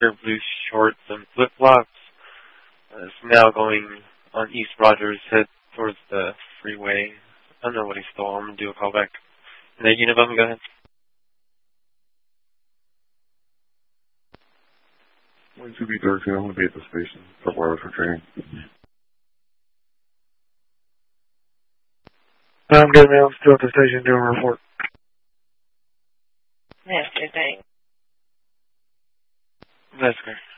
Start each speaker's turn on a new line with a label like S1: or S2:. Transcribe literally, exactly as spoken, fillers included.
S1: blue shorts and flip-flops. Uh, it's now going on East Rogers, head towards the freeway. I don't know what he stole. I'm going to do a call back. And then Unibum, go ahead.
S2: one two B thirteen, I'm going to be at the station. A couple hours for training.
S3: I'm good, man. I'm still at the station doing a report.
S4: Yes, good day.
S1: That's good.